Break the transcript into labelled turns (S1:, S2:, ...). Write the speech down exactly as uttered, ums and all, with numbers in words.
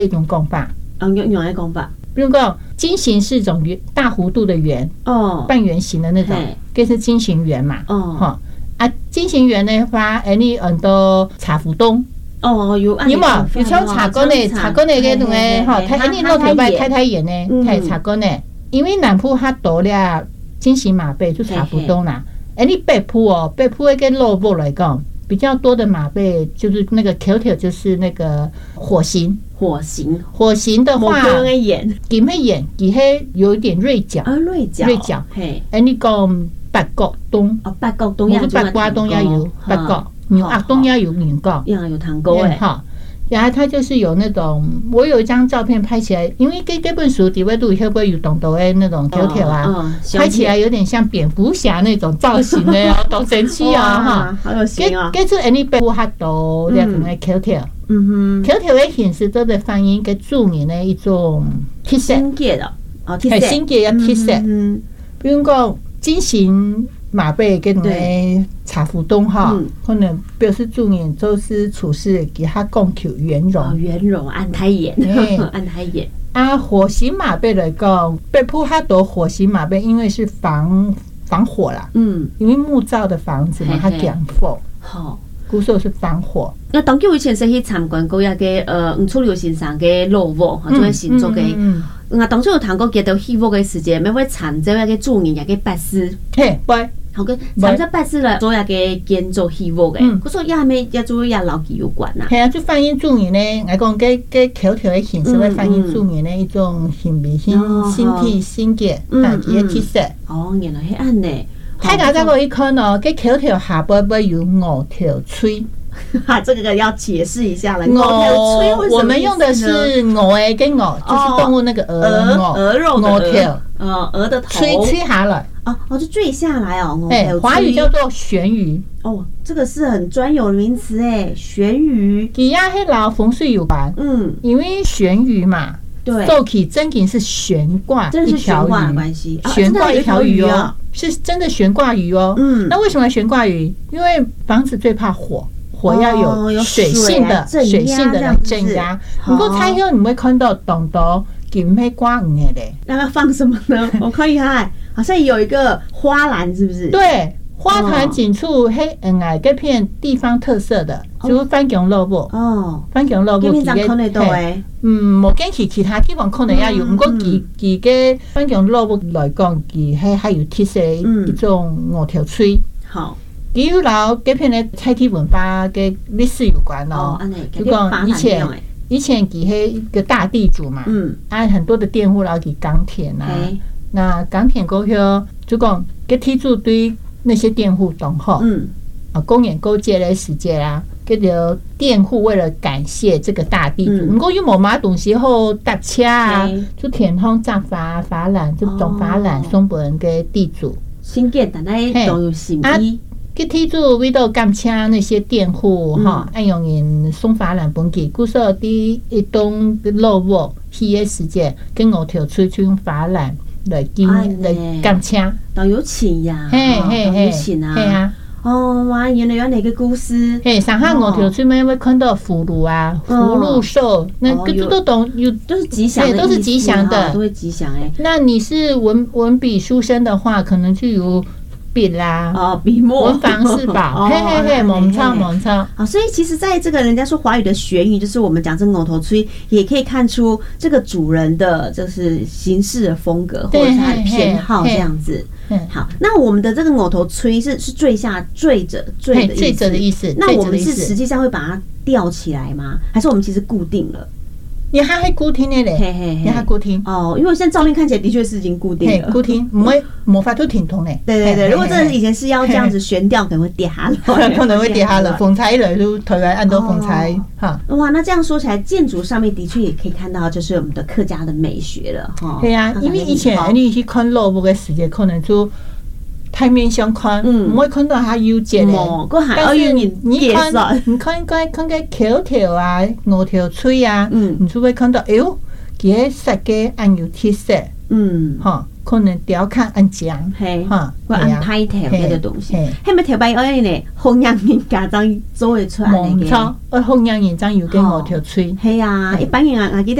S1: 一种讲法。
S2: 嗯，用用来讲法。
S1: 比如讲，金形是一种圆大弧度的圆，哦，半圆形的那种，这是金形圆嘛。哦，哈啊，金形圆的话，哎，你很多茶浮冬。哦，有有嘛？有像茶糕呢，茶糕呢个种诶，哈，它你老头摆太太圆呢，它茶糕呢，因为南部它多了金形马背就茶浮冬啦。哎，你北部哦，北部那个萝卜来讲。比较多的马背就是那个 Q Q， 就是那个火形，
S2: 火形，
S1: 火形的话，
S2: 眼，
S1: 金黑眼，金黑有一点锐角，
S2: 啊，锐角，
S1: 锐角，嘿，哎，你讲八角冬，
S2: 哦，八角冬也
S1: 八卦冬也有八角，牛轧冬也有年糕，
S2: 呀，有糖糕哎，
S1: 哈。然后它就是有那种，我有一张照片拍起来，因为这这本书底位度会不会有懂得的那种条条啊，拍起来有点像蝙蝠侠那种造型的哦，多神奇啊哈！
S2: 好有型啊！
S1: 这这是你北部哈多那种的条条，嗯哼，条条的形式都在反映一个著名的一种特色，
S2: 新界的哦，
S1: 特色，新界的特色，嗯，比如讲金形。马背跟那茶浮冬哈，可能表示助人做事处事给他讲求圆融，
S2: 圆融按太眼，按太眼
S1: 啊。火形马背来讲，北部哈多火形马背，因为是防防火啦，嗯，因为木造的房子嘛，它讲火，好，古时候是防火。
S2: 那当初以前是去参观过那个呃，五楚流先生的老屋，或者新竹的。啊，当初有谈过记得戏屋的时间，要会参这那个著名那个拜师，
S1: 嘿，拜。
S2: 好个，参这拜师了，做那个建筑戏屋的，可是也还没也做也老几有关呐。
S1: 系啊，就反映著名呢，我讲给给条条的形式会反映著名的一种性别、新新体、新格啊，一个特色。
S2: 哦，原来是安呢。
S1: 大家再过一看哦，给条条下背背有五条喙。
S2: 哈，这个要解释一下了。五条
S1: 喙，我们用的是鹅诶，跟鹅就是动物那个鹅
S2: 鹅肉
S1: 五条，
S2: 呃，鹅的头
S1: 吹吹下来。
S2: 哦哦，就坠下来哦。
S1: 哎，华语叫做悬鱼。
S2: 哦，这个是很专有的名词哎，悬鱼。
S1: 跟呀，黑老风水有关。嗯，因为悬鱼嘛，
S2: 对，
S1: 做起真景是悬挂一条鱼，
S2: 关系，
S1: 悬挂一条鱼哦，是真的悬挂鱼哦。嗯，那为什么悬挂鱼？因为房子最怕火。火要有水性的、水性的来镇压。不过太后你会看到懂得金黑挂鱼的，
S2: 那要放什么呢？我看一下，好像有一个花篮，是不是？
S1: 对，花坛锦处黑嗯哎，这片地方特色的，就是番强萝卜哦，番强萝卜
S2: 几个看得到诶。
S1: 嗯，冇跟其其他地方可能也有，不过其其个番强萝卜来讲，其还还有特色一种五条喙。好。比如老这片的菜地文化跟历史有关咯，就讲以前以前其迄一个大地主嘛，嗯，啊很多的佃户老去耕田啊，那耕田过后就讲个地主对那些佃户懂好，嗯，啊公园勾结的时间啦，个就佃户为了感谢这个大地主，不过有某马东西后搭车啊，就田方扎法法兰，就种法兰送给人个地主，
S2: 新建但系都有心意。
S1: 去地主为到感谢那些佃户哈，按用人送法兰本给，故说第一栋老屋起的时间，跟五条喙去用法兰来给来感谢，
S2: 都有钱呀，
S1: 嘿嘿嘿，
S2: 有钱啊，
S1: 嘿啊，
S2: 哦哇，原来有哪个故事？
S1: 嘿，上海五条喙面会看到福禄啊，福禄寿，那个都都懂，有
S2: 都是吉祥的，
S1: 都是吉祥的，
S2: 都会吉祥哎。
S1: 那你是文文笔书生的话，可能就有。笔啦，
S2: 哦，笔墨，
S1: 文房四宝，嘿嘿嘿，猛唱猛唱。
S2: 好，所以其实在这个人家说华语的玄语，就是我们讲这五头吹，也可以看出这个主人的就是行事的风格，或者是他的偏好这样子。好，那我们的这个五头吹是是坠下坠着坠的
S1: 坠着的意思。
S2: 那我们是实际上会把它吊起来吗？还是我们其实固定了？
S1: 你还会固定的嘞，你还固定
S2: 哦，因为现在照片看起来的确是已经固定了，
S1: 固定，不会魔法都挺通的。
S2: 对对对，如果真的以前是要这样子悬吊，可能会跌下来，
S1: 可能会跌下来，风采了就台湾按到风采哈。
S2: 哇，那这样说起来，建筑上面的确也可以看到，就是我们的客家的美学了哈。
S1: 对呀，因为以前你去看老屋的时间，可能就。台面相看，唔会看到它有节的，但是你看，你看看看个条条啊，五条喙啊，你就会看到，哎呦，佢喺设计按有特色，嗯，哈， 可能雕较安强，
S2: 嘿，哈，我安排条迄个东西，迄么条白而呢，弘扬人家长做会出来个，
S1: 呃，弘扬人长有个五条喙，
S2: 系啊，一般人啊，我记得。